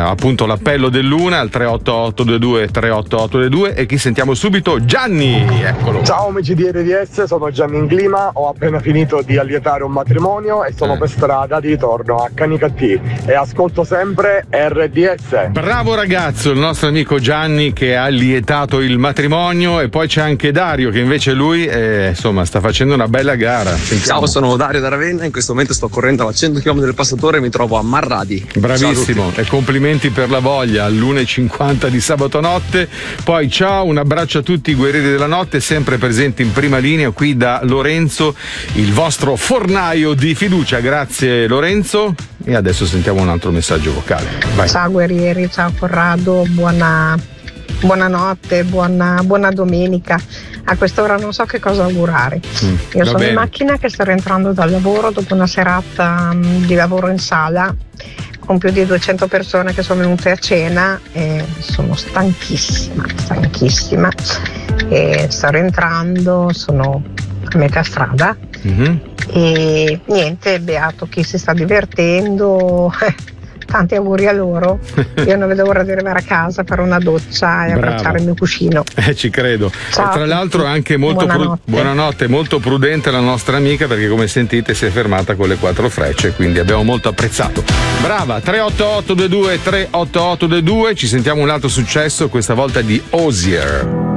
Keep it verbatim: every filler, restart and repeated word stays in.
appunto l'appello dell'una al tre otto otto due due tre otto otto due due. E chi sentiamo subito? Gianni, eccolo. Ciao amici di R D S, sono Gianni in Clima, ho appena finito di allietare un matrimonio e sono Eh. per strada di ritorno a Canicattì e ascolto sempre R D S. Bravo ragazzo, il nostro amico Gianni che ha lietato il matrimonio, e poi c'è anche Dario che invece lui eh, insomma sta facendo una bella gara. Sentiamo. Ciao, sono Dario da Ravenna, in questo momento sto correndo a cento chilometri del passatore e mi trovo a Marradi. Bravissimo e complimenti per la voglia all'una e cinquanta di sabato notte. Poi ciao, un abbraccio a tutti i guerrieri della notte, sempre presenti in prima linea qui da Lorenzo, il vostro fornaio di fiducia. Grazie Lorenzo. E adesso sentiamo un altro messaggio vocale. Vai. Ciao guerrieri, ciao Corrado, buona, buonanotte, buona, buona domenica. A quest'ora non so che cosa augurare. Mm, Io sono bene. in macchina che sto rientrando dal lavoro dopo una serata um, di lavoro in sala con più di duecento persone che sono venute a cena e sono stanchissima, stanchissima. E sto rientrando, sono a metà strada. Mm-hmm. E niente, beato chi si sta divertendo, tanti auguri a loro. Io non vedo l'ora di arrivare a casa, fare una doccia e Brava. abbracciare il mio cuscino. Eh, ci credo. Ciao E tra a l'altro tutti. anche molto Buonanotte. pru- buonanotte, molto prudente la nostra amica, perché come sentite si è fermata con le quattro frecce, quindi abbiamo molto apprezzato. Brava. Tre otto otto due due tre otto otto due due. Ci sentiamo un altro successo, questa volta di Osier.